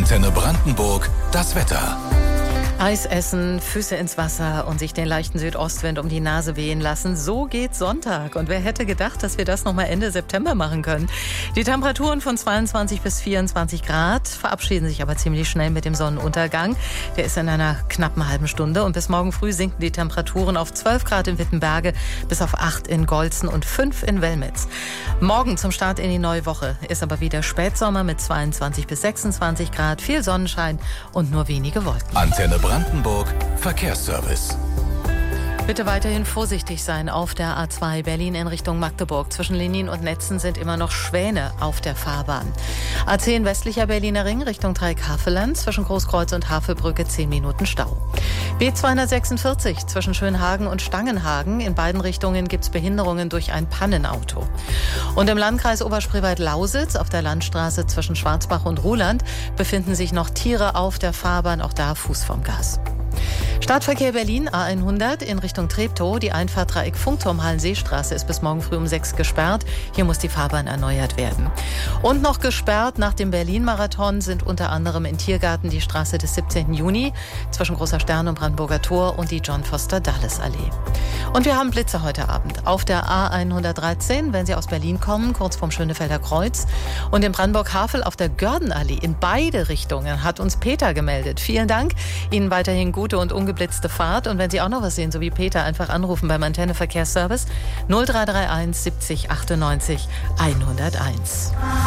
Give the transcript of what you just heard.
Antenne Brandenburg, das Wetter. Eis essen, Füße ins Wasser und sich den leichten Südostwind um die Nase wehen lassen. So geht Sonntag. Und wer hätte gedacht, dass wir das noch mal Ende September machen können? Die Temperaturen von 22 bis 24 Grad verabschieden sich aber ziemlich schnell mit dem Sonnenuntergang. Der ist in einer knappen halben Stunde. Und bis morgen früh sinken die Temperaturen auf 12 Grad in Wittenberge, bis auf 8 in Golzen und 5 in Wellmitz. Morgen zum Start in die neue Woche ist aber wieder Spätsommer mit 22 bis 26 Grad, viel Sonnenschein und nur wenige Wolken. Antenne Brandenburg Verkehrsservice. Bitte weiterhin vorsichtig sein auf der A2 Berlin in Richtung Magdeburg. Zwischen Linien und Netzen sind immer noch Schwäne auf der Fahrbahn. A10 westlicher Berliner Ring Richtung Dreieck-Havelland. Zwischen Großkreuz und Havelbrücke 10 Minuten Stau. B246 zwischen Schönhagen und Stangenhagen. In beiden Richtungen gibt es Behinderungen durch ein Pannenauto. Und im Landkreis Oberspreewald-Lausitz auf der Landstraße zwischen Schwarzbach und Ruhland befinden sich noch Tiere auf der Fahrbahn. Auch da Fuß vom Gas. Stadtverkehr Berlin, A100 in Richtung Treptow. Die Einfahrt Dreieck Funkturm Hallenseestraße ist bis morgen früh um 6 gesperrt. Hier muss die Fahrbahn erneuert werden. Und noch gesperrt nach dem Berlin-Marathon sind unter anderem in Tiergarten die Straße des 17. Juni zwischen Großer Stern und Brandenburger Tor und die John-Foster-Dulles-Allee. Und wir haben Blitze heute Abend auf der A113, wenn Sie aus Berlin kommen, kurz vorm Schönefelder Kreuz. Und in Brandenburg-Havel auf der Gördenallee in beide Richtungen hat uns Peter gemeldet. Vielen Dank. Ihnen weiterhin gute und ungeblitzte Fahrt. Und wenn Sie auch noch was sehen, so wie Peter, einfach anrufen beim Antenne Verkehrsservice 0331 70 98 101.